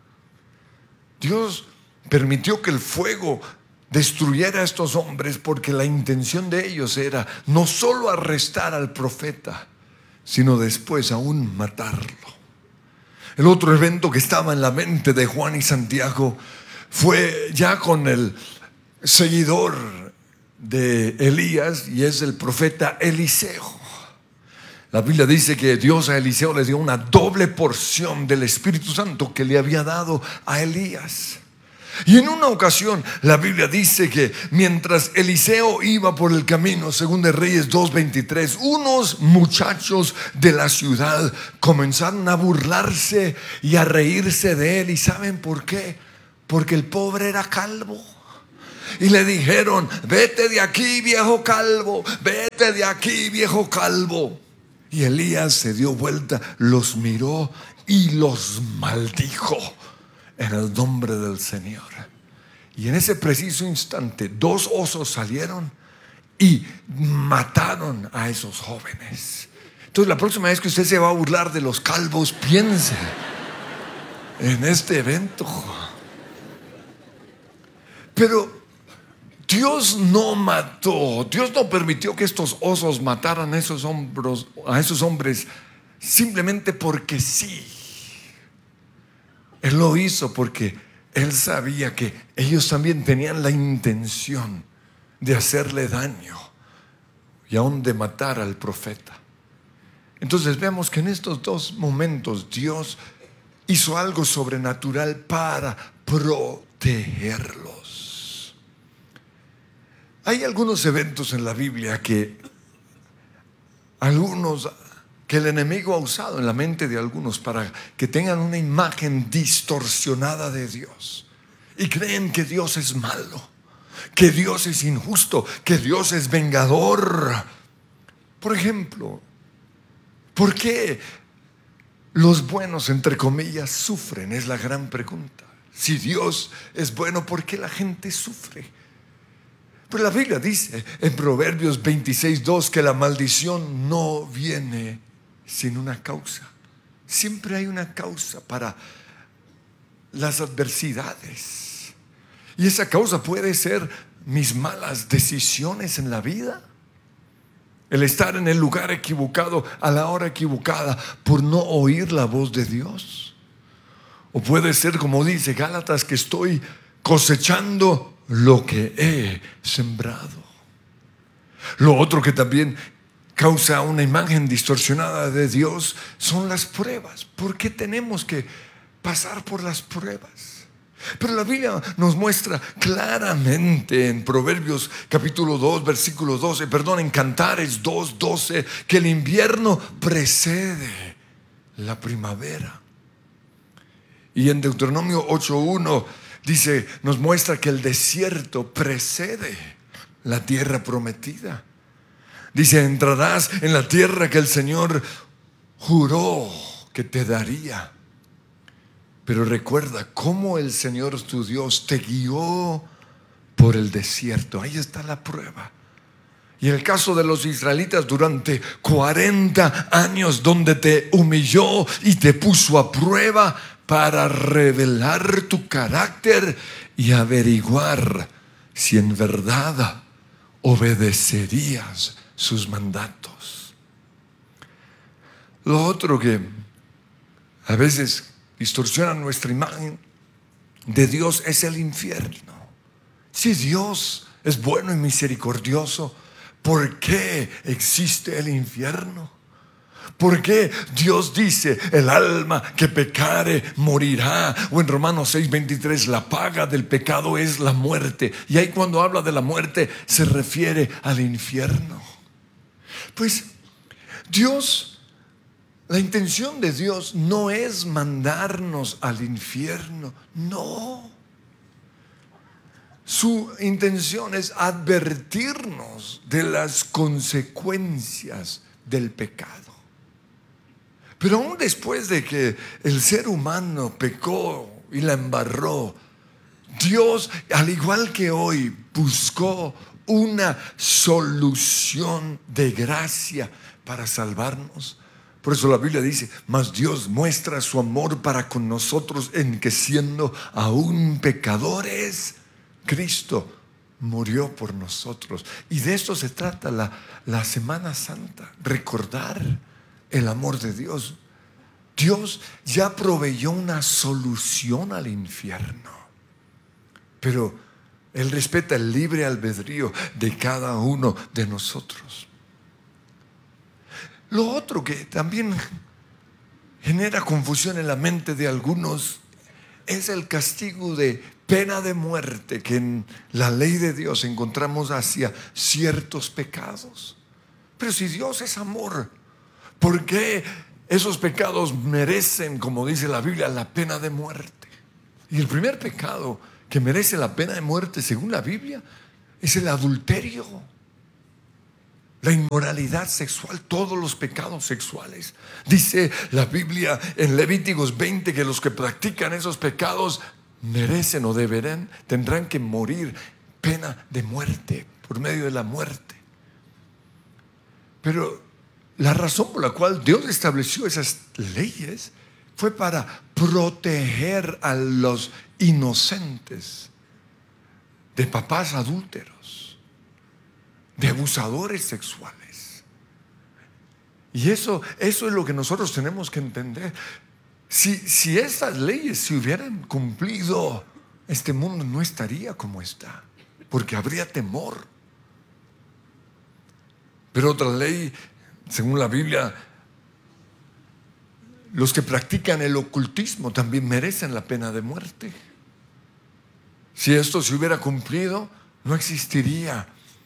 Dios permitió que el fuego destruyera a estos hombres porque la intención de ellos era no solo arrestar al profeta, sino después aún matarlo. El otro evento que estaba en la mente de Juan y Santiago fue ya con el seguidor de Elías, y es el profeta Eliseo. La Biblia dice que Dios a Eliseo le dio una doble porción del Espíritu Santo que le había dado a Elías. Y en una ocasión la Biblia dice que mientras Eliseo iba por el camino, según de Reyes 2:23, unos muchachos de la ciudad comenzaron a burlarse y a reírse de él. ¿Y saben por qué? Porque el pobre era calvo. Y le dijeron: vete de aquí, viejo calvo, vete de aquí, viejo calvo. Y Elías se dio vuelta, los miró y los maldijo en el nombre del Señor. Y en ese preciso instante 2 osos salieron y mataron a esos jóvenes. Entonces la próxima vez que usted se va a burlar de los calvos, piense en este evento. Pero Dios no mató, Dios no permitió que estos osos mataran a esos hombres simplemente porque sí. Él lo hizo porque Él sabía que ellos también tenían la intención de hacerle daño y aún de matar al profeta. Entonces vemos que en estos 2 momentos Dios hizo algo sobrenatural para protegerlos. Hay algunos eventos en la Biblia que el enemigo ha usado en la mente de algunos para que tengan una imagen distorsionada de Dios y creen que Dios es malo, que Dios es injusto, que Dios es vengador. Por ejemplo, ¿por qué los buenos, entre comillas, sufren? Es la gran pregunta. Si Dios es bueno, ¿por qué la gente sufre? Pero la Biblia dice en Proverbios 26:2 que la maldición no viene sin una causa. Siempre hay una causa para las adversidades. Y esa causa puede ser mis malas decisiones en la vida, el estar en el lugar equivocado a la hora equivocada por no oír la voz de Dios. O puede ser, como dice Gálatas, que estoy cosechando lo que he sembrado. Lo otro que también causa una imagen distorsionada de Dios son las pruebas. ¿Por qué tenemos que pasar por las pruebas? Pero la Biblia nos muestra claramente en Proverbios capítulo 2 versículo 12, en Cantares 2:12, que el invierno precede la primavera. Y en Deuteronomio 8:1 dice, nos muestra que el desierto precede la tierra prometida. Dice: entrarás en la tierra que el Señor juró que te daría. Pero recuerda cómo el Señor tu Dios te guió por el desierto. Ahí está la prueba. Y en el caso de los israelitas, durante 40 años, donde te humilló y te puso a prueba para revelar tu carácter y averiguar si en verdad obedecerías sus mandatos. Lo otro que a veces distorsiona nuestra imagen de Dios es el infierno. Si Dios es bueno y misericordioso, ¿por qué existe el infierno? ¿Por qué Dios dice: el alma que pecare morirá? O en Romanos 6:23, la paga del pecado es la muerte. Y ahí cuando habla de la muerte se refiere al infierno. Pues Dios, la intención de Dios no es mandarnos al infierno, no. Su intención es advertirnos de las consecuencias del pecado. Pero aún después de que el ser humano pecó y la embarró, Dios, al igual que hoy, buscó una solución de gracia para salvarnos. Por eso la Biblia dice: mas Dios muestra su amor para con nosotros en que, siendo aún pecadores, Cristo murió por nosotros. Y de esto se trata la Semana Santa, recordar el amor de Dios. Dios ya proveyó una solución al infierno, pero Él respeta el libre albedrío de cada uno de nosotros. Lo otro que también genera confusión en la mente de algunos es el castigo de pena de muerte que en la ley de Dios encontramos hacia ciertos pecados. Pero si Dios es amor, ¿por qué esos pecados merecen, como dice la Biblia, la pena de muerte? Y el primer pecado que merece la pena de muerte, según la Biblia, es el adulterio, la inmoralidad sexual, todos los pecados sexuales. Dice la Biblia en Levíticos 20 que los que practican esos pecados merecen o tendrán que morir pena de muerte, por medio de la muerte. Pero la razón por la cual Dios estableció esas leyes fue para proteger a los inocentes de papás adúlteros, de abusadores sexuales. Y eso es lo que nosotros tenemos que entender. Si estas leyes se hubieran cumplido, este mundo no estaría como está, porque habría temor. Pero otra ley, según la Biblia, los que practican el ocultismo también merecen la pena de muerte. Si esto se hubiera cumplido, no existiría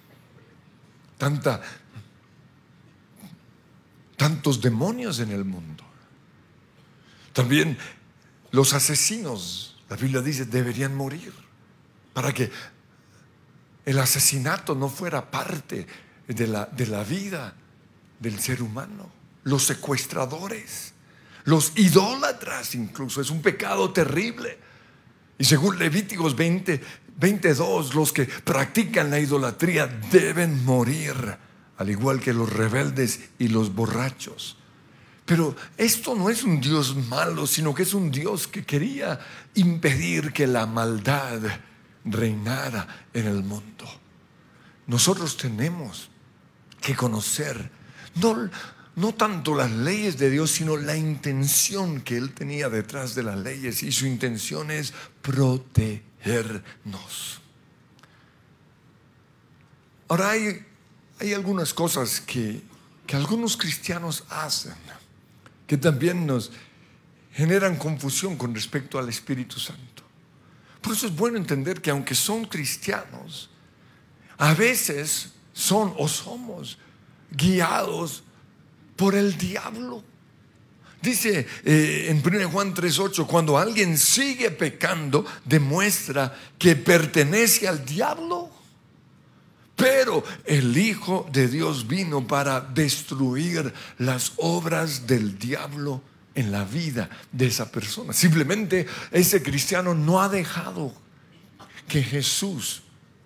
tantos demonios en el mundo. También los asesinos, la Biblia dice, deberían morir para que el asesinato no fuera parte de la vida del ser humano. Los secuestradores, los idólatras incluso, es un pecado terrible. Y según Levíticos 22, los que practican la idolatría deben morir, al igual que los rebeldes y los borrachos. Pero esto no es un Dios malo, sino que es un Dios que quería impedir que la maldad reinara en el mundo. Nosotros tenemos que conocer no tanto las leyes de Dios, sino la intención que Él tenía detrás de las leyes. Y su intención es protegernos. Ahora hay algunas cosas que algunos cristianos hacen que también nos generan confusión con respecto al Espíritu Santo. Por eso es bueno entender que aunque son cristianos, a veces son o somos guiados por el diablo. Dice en 1 Juan 3:8, cuando alguien sigue pecando, demuestra que pertenece al diablo. Pero el Hijo de Dios vino para destruir las obras del diablo en la vida de esa persona. Simplemente ese cristiano no ha dejado que Jesús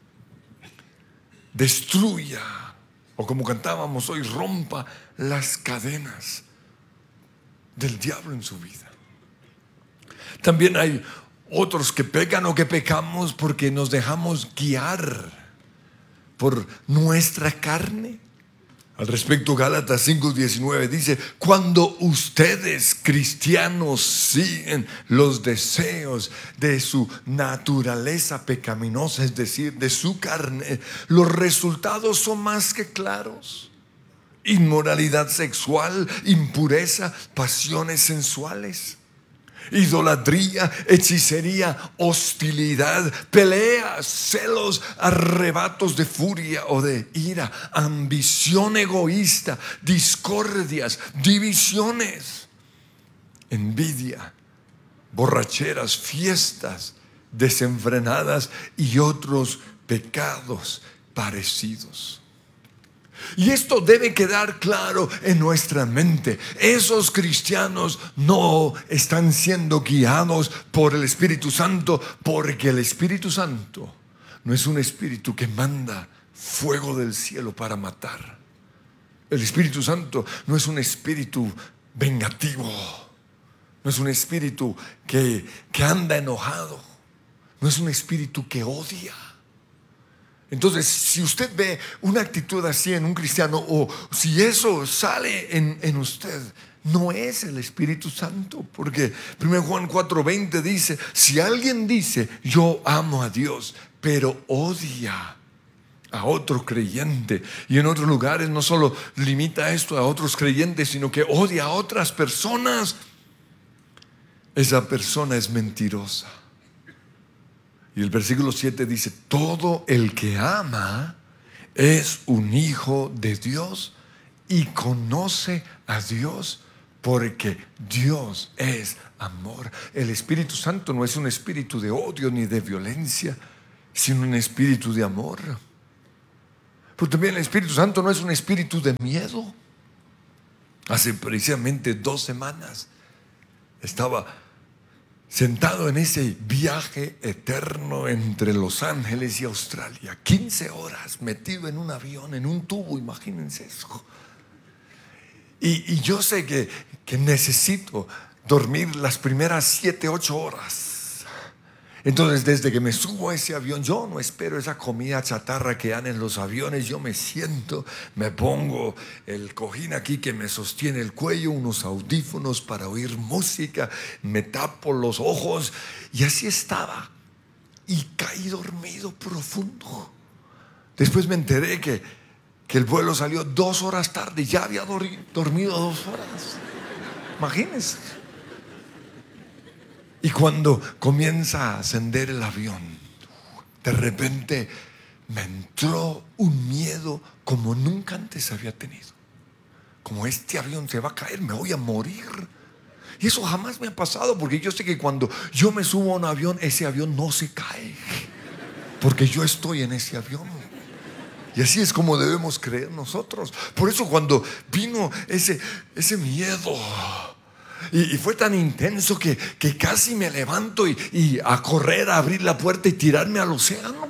destruya, o como cantábamos hoy, rompa las cadenas del diablo en su vida. También hay otros que pecan o que pecamos porque nos dejamos guiar por nuestra carne. Al respecto, Gálatas 5:19 dice: cuando ustedes cristianos siguen los deseos de su naturaleza pecaminosa, es decir, de su carne, los resultados son más que claros: inmoralidad sexual, impureza, pasiones sensuales, idolatría, hechicería, hostilidad, peleas, celos, arrebatos de furia o de ira, ambición egoísta, discordias, divisiones, envidia, borracheras, fiestas desenfrenadas y otros pecados parecidos. Y esto debe quedar claro en nuestra mente. Esos cristianos no están siendo guiados por el Espíritu Santo, porque el Espíritu Santo no es un espíritu que manda fuego del cielo para matar. El Espíritu Santo no es un espíritu vengativo, no es un espíritu que anda enojado, no es un espíritu que odia. Entonces, si usted ve una actitud así en un cristiano, o si eso sale en usted, no es el Espíritu Santo. Porque 1 Juan 4:20 dice: si alguien dice yo amo a Dios, pero odia a otro creyente, y en otros lugares no solo limita esto a otros creyentes, sino que odia a otras personas, esa persona es mentirosa. Y el versículo 7 dice: todo el que ama es un hijo de Dios y conoce a Dios, porque Dios es amor. El Espíritu Santo no es un espíritu de odio ni de violencia, sino un espíritu de amor. Pero también el Espíritu Santo no es un espíritu de miedo. Hace precisamente 2 semanas estaba sentado en ese viaje eterno entre Los Ángeles y Australia, 15 horas metido en un avión, en un tubo, imagínense eso. Y yo sé que necesito dormir las primeras 7, 8 horas. Entonces, desde que me subo a ese avión, yo no espero esa comida chatarra que dan en los aviones. Yo me siento, me pongo el cojín aquí que me sostiene el cuello, unos audífonos para oír música, me tapo los ojos y así estaba. Y caí dormido profundo. Después me enteré que el vuelo salió 2 horas tarde. Ya había dormido 2 horas. Imagínense. Y cuando comienza a ascender el avión, de repente me entró un miedo como nunca antes había tenido. Como este avión se va a caer, me voy a morir. Y eso jamás me ha pasado, porque yo sé que cuando yo me subo a un avión, ese avión no se cae, porque yo estoy en ese avión. Y así es como debemos creer nosotros. Por eso cuando vino ese miedo, y fue tan intenso que casi me levanto y a correr, a abrir la puerta y tirarme al océano.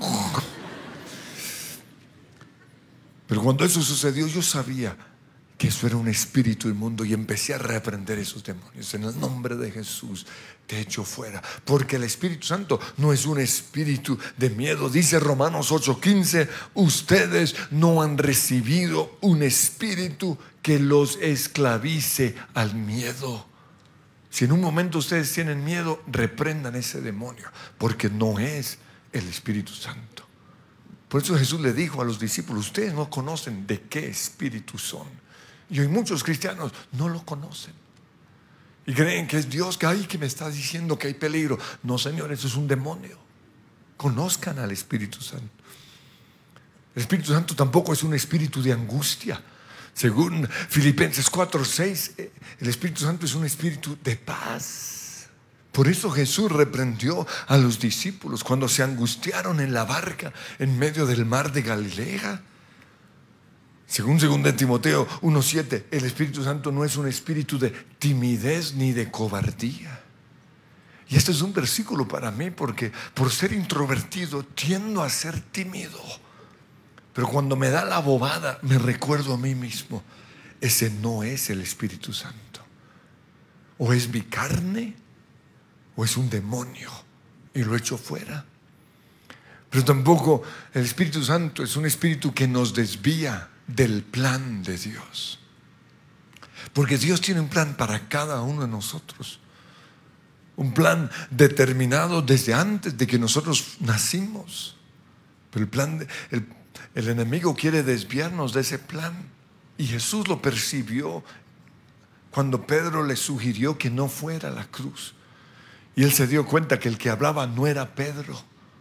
Pero cuando eso sucedió, yo sabía que eso era un espíritu inmundo y empecé a reprender esos demonios. En el nombre de Jesús te echo fuera, porque el Espíritu Santo no es un espíritu de miedo. Dice Romanos 8:15: ustedes no han recibido un espíritu que los esclavice al miedo. Si en un momento ustedes tienen miedo, reprendan ese demonio, porque no es el Espíritu Santo. Por eso Jesús le dijo a los discípulos: ustedes no conocen de qué espíritu son. Y hoy muchos cristianos no lo conocen y creen que es Dios, que me está diciendo que hay peligro. No, Señor, eso es un demonio. Conozcan al Espíritu Santo. El Espíritu Santo tampoco es un espíritu de angustia. Según Filipenses 4:6, el Espíritu Santo es un espíritu de paz. Por eso Jesús reprendió a los discípulos cuando se angustiaron en la barca en medio del mar de Galilea. Según 2 Timoteo 1:7, el Espíritu Santo no es un espíritu de timidez ni de cobardía. Y este es un versículo para mí, porque por ser introvertido tiendo a ser tímido. Pero cuando me da la bobada, me recuerdo a mí mismo: ese no es el Espíritu Santo. O es mi carne, o es un demonio, y lo echo fuera. Pero tampoco el Espíritu Santo es un espíritu que nos desvía del plan de Dios. Porque Dios tiene un plan para cada uno de nosotros. Un plan determinado desde antes de que nosotros nacimos. Pero el enemigo quiere desviarnos de ese plan. Y Jesús lo percibió cuando Pedro le sugirió que no fuera a la cruz. Y él se dio cuenta que el que hablaba no era Pedro,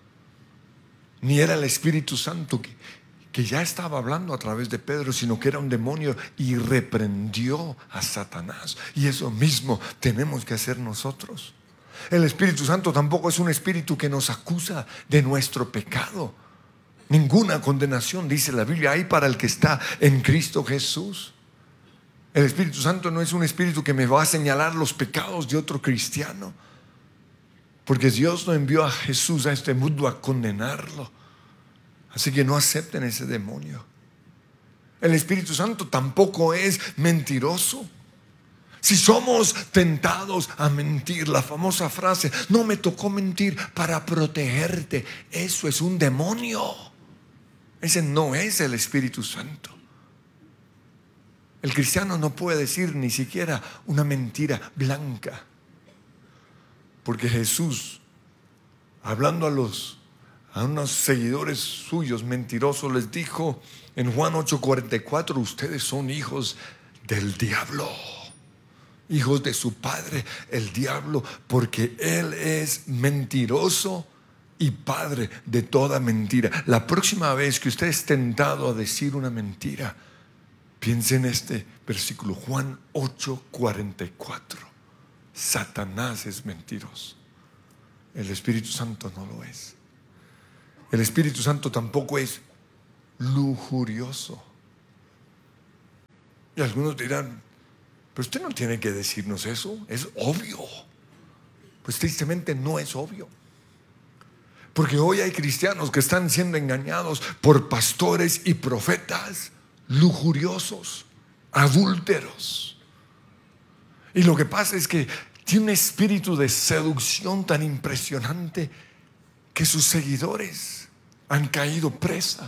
ni era el Espíritu Santo que ya estaba hablando a través de Pedro, sino que era un demonio, y reprendió a Satanás. Y eso mismo tenemos que hacer nosotros. El Espíritu Santo tampoco es un espíritu que nos acusa de nuestro pecado. Ninguna condenación, dice la Biblia, hay para el que está en Cristo Jesús. El Espíritu Santo no es un espíritu que me va a señalar los pecados de otro cristiano, porque Dios no envió a Jesús a este mundo a condenarlo. Así que no acepten ese demonio. El Espíritu Santo tampoco es mentiroso. Si somos tentados a mentir, la famosa frase: no me tocó mentir para protegerte, eso es un demonio. Ese no es el Espíritu Santo. El cristiano no puede decir ni siquiera una mentira blanca, porque Jesús, hablando a unos seguidores suyos mentirosos, les dijo en Juan 8:44: ustedes son hijos del diablo, hijos de su padre el diablo, porque él es mentiroso y padre de toda mentira. La próxima vez que usted es tentado a decir una mentira, piense en este versículo, Juan 8:44. Satanás es mentiroso. El Espíritu Santo no lo es. El Espíritu Santo tampoco es lujurioso. Y algunos dirán, pero usted no tiene que decirnos eso, es obvio. Pues tristemente no es obvio. Porque hoy hay cristianos que están siendo engañados por pastores y profetas lujuriosos, adúlteros. Y lo que pasa es que tiene un espíritu de seducción tan impresionante que sus seguidores han caído presa